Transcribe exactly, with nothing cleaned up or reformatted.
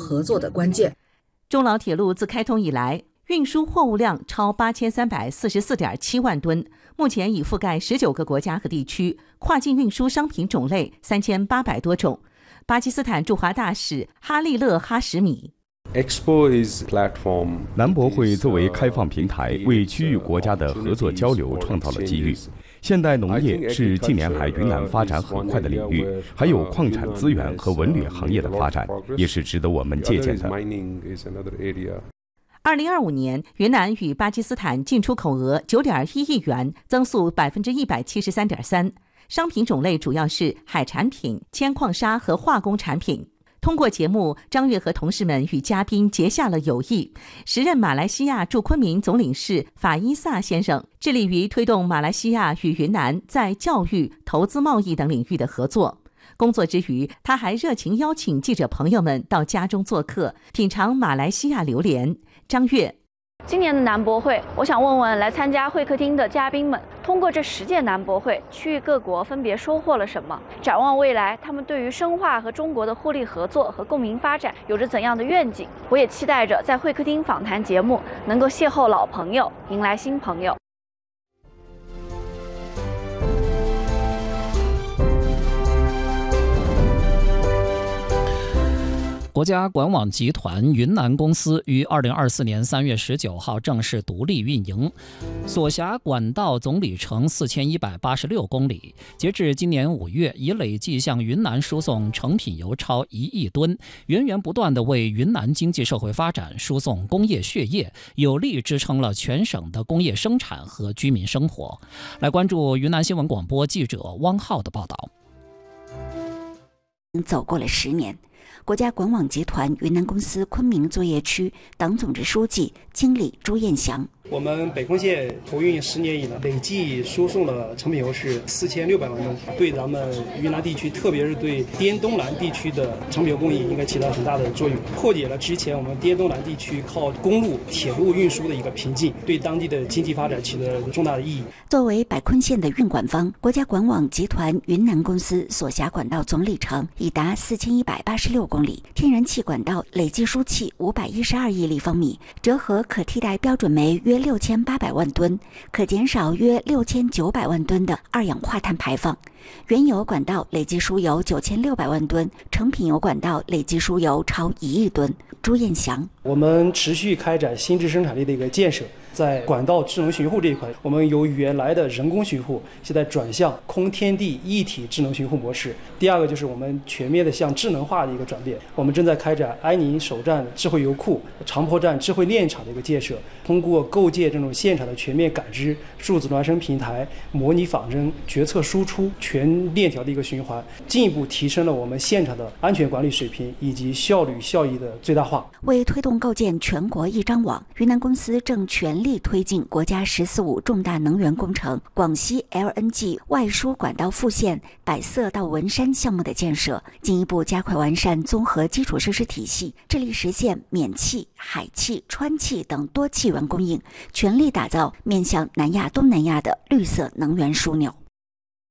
合作的关键。 中老铁路自开通以来，运输货物量超八千三百四十四点七万吨，目前已覆盖十九个国家和地区，跨境运输商品种类三千八百多种。巴基斯坦驻华大使哈利勒哈什米。 南博会作为开放平台，为区域国家的合作交流创造了机遇。现代农业是近年来云南发展很快的领域，还有矿产资源和文旅行业的发展，也是值得我们借鉴的。 二零二五年，云南与巴基斯坦进出口额九点一亿元，增速百分之一百七十三点三，商品种类主要是海产品、铅矿砂和化工产品。通过节目，张悦和同事们与嘉宾结下了友谊。时任马来西亚驻昆明总领事法伊萨先生致力于推动马来西亚与云南在教育、投资、贸易等领域的合作。工作之余，他还热情邀请记者朋友们到家中做客，品尝马来西亚榴莲。张悦： 今年的南博会，我想问问来参加会客厅的嘉宾们，通过这十届南博会，区域各国分别收获了什么？展望未来，他们对于深化和中国的互利合作和共赢发展有着怎样的愿景？我也期待着在会客厅访谈节目能够邂逅老朋友，迎来新朋友。 国家管网集团云南公司于二零二四年三月十九号正式独立运营，所辖管道总里程四千一百八十六公里。截至今年五月，已累计向云南输送成品油超一亿吨，源源不断地为云南经济社会发展输送工业血液，有力支撑了全省的工业生产和居民生活。来关注云南新闻广播记者汪浩的报道。 走过了十年。国家管网集团云南公司昆明作业区党总支书记、经理朱彦祥。 我们北昆县投运十年以来，累计输送的成品油是四千六百万吨，对咱们云南地区，特别是对滇东南地区的成品油供应应该起到很大的作用，破解了之前我们滇东南地区靠公路、铁路运输的一个瓶颈，对当地的经济发展起了重大的意义。 作为百昆县的运管方，国家管网集团云南公司所辖管道总里程已达四千一百八十六公里，天然气管道累计输气五百一十二亿立方米，折合可替代标准煤约六千八百万吨，可减少约六千九百万吨的二氧化碳排放。原油管道累计输油九千六百万吨，成品油管道累计输油超一亿吨。朱彦祥： 我们持续开展新质生产力的一个建设。在管道智能巡护这一块，我们由原来的人工巡护，现在转向空天地一体智能巡护模式。第二个就是我们全面的向智能化的一个转变，我们正在开展安宁首站智慧油库、长坡站智慧炼厂的一个建设，通过构建这种现场的全面感知、数字孪生平台、模拟仿真、决策输出全链条的一个循环，进一步提升了我们现场的安全管理水平以及效率效益的最大化。 为推动构建全国一张网，云南公司正全力推进国家“十四五”重大能源工程广西 L N G 外输管道复线百色到文山项目的建设，进一步加快完善综合基础设施体系，致力实现免气、海气、川气等多气源供应，全力打造面向南亚、东南亚的绿色能源枢纽。